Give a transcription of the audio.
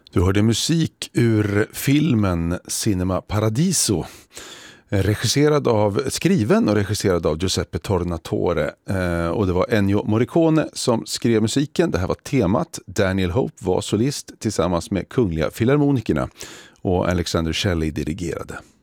Du hörde musik ur filmen Cinema Paradiso, skriven och regisserad av Giuseppe Tornatore, och det var Ennio Morricone som skrev musiken. Det här var temat. Daniel Hope var solist tillsammans med Kungliga Filharmonikerna och Alexander Shelley dirigerade.